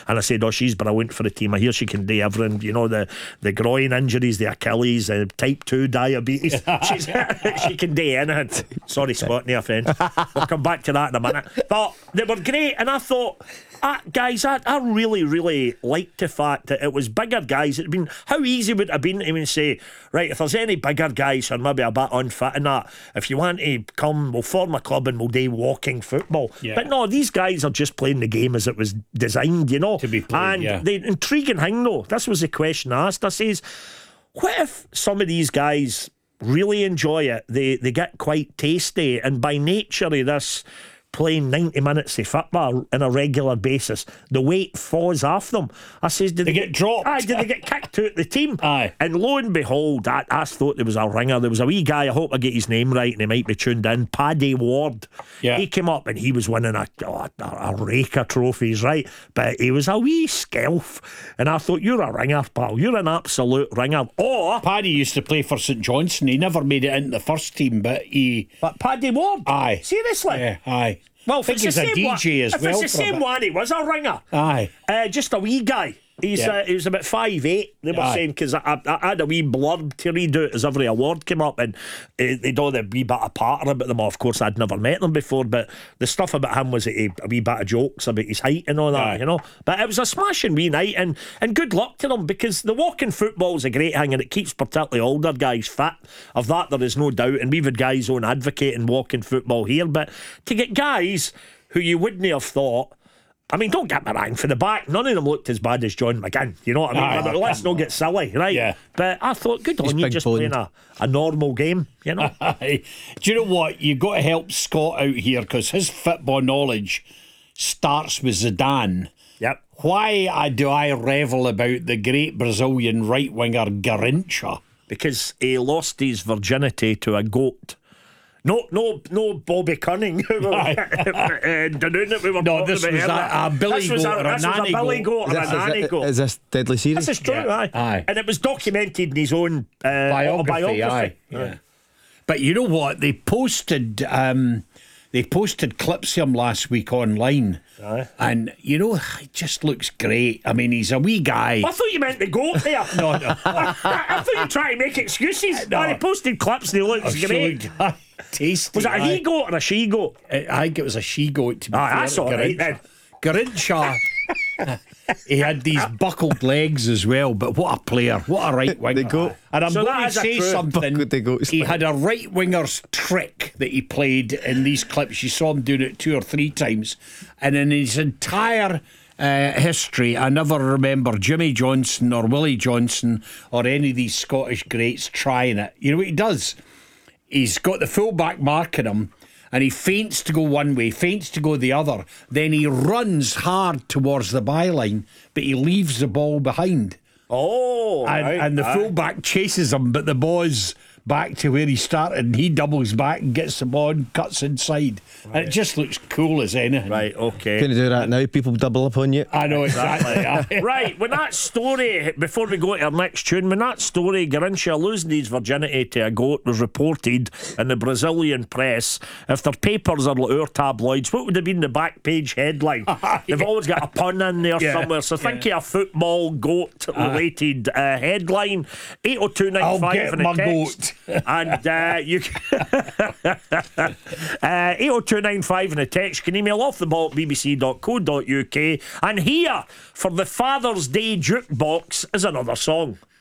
and I said, oh, she's brilliant for the team. I hear she can do everything, you know, the groin injuries, the Achilles, type 2 diabetes. She can do anything. Sorry, Scott, no offence. We'll come back to that in a minute. But they were great, and I thought, guys, I really, really liked the fact that it was bigger guys. It'd been, how easy would it have been to even say, right, if there's any bigger guys who are maybe a bit unfit and that, if you want to come, we'll form a club and we'll do walking football. Yeah. But no, these guys are just playing the game as it was designed, you know. To be played, and the intriguing thing, though, this was the question I asked. I says, what if some of these guys really enjoy it? They get quite tasty, and by nature of this playing 90 minutes of football on a regular basis, the weight falls off them. I says, did they get dropped? Did they get kicked out the team? Aye. And lo and behold, I thought there was a ringer. There was a wee guy, I hope I get his name right and he might be tuned in, Paddy Ward. Yeah. He came up and he was winning a rake of trophies, right? But he was a wee skelf. And I thought, you're a ringer, pal. You're an absolute ringer. Or Paddy used to play for St Johnstone. He never made it into the first team, but Paddy Ward? Aye. Seriously? Yeah, aye. Well, I think he's a DJ as well. If it's the same one, he was a ringer. Aye. Just a wee guy. He was about 5'8", they were saying, because I had a wee blurb to read out as every award came up, and they'd all the wee bit of patter about them. Of course, I'd never met them before, but the stuff about him was a wee bit of jokes about his height and all that, you know. But it was a smashing wee night, and good luck to them, because the walking football is a great thing, and it keeps particularly older guys fit. Of that, there is no doubt, and we've had guys on advocating walking football here, but to get guys who you wouldn't have thought, I mean, don't get me wrong, for the back, none of them looked as bad as John McGinn. You know what I mean? Let's not get silly, right? Yeah. But I thought, good on you, just playing a normal game, you know? Do you know what? You got to help Scott out here, because his football knowledge starts with Zidane. Yep. Why do I revel about the great Brazilian right winger Garrincha? Because he lost his virginity to a goat. No, Bobby Cunning. Dunoon that we were talking this about was a billy goat or a nanny goat. Is this deadly serious? This is true, aye. And it was documented in his own biography. Aye. But you know what? They posted clips of him last week online. And you know, it just looks great. I mean, he's a wee guy. I thought you meant the goat there. No. I thought you were trying to make excuses. No. They posted clips and he looks great. Tasty. Was it a he goat or a she goat? I think it was a she goat, to be fair. That's all right then. Garrincha, he had these buckled legs as well, but what a player, what a right winger. And I'm going to say something. He had a right winger's trick that he played in these clips. You saw him doing it 2 or 3 times, and in his entire history, I never remember Jimmy Johnson or Willie Johnson or any of these Scottish greats trying it. You know what he does? He's got the full-back marking him, and he feints to go one way, feints to go the other. Then he runs hard towards the byline, but he leaves the ball behind. And the full-back chases him, but the ball's back to where he started, and he doubles back and gets the ball and cuts inside. And it just looks cool as anything. Right, okay. Can you do that now? People double up on you. I know, exactly. Right, when that story, before we go to our next tune, when that story, Garrincha losing his virginity to a goat, was reported in the Brazilian press, if their papers are like our tabloids, what would have been the back page headline? They've always got a pun in there somewhere, so think of a football goat related headline. 80295 I'll get in a my text. goat. And you 80295 in a text. Can email offtheball@bbc.co.uk. And here for the Father's Day jukebox is another song.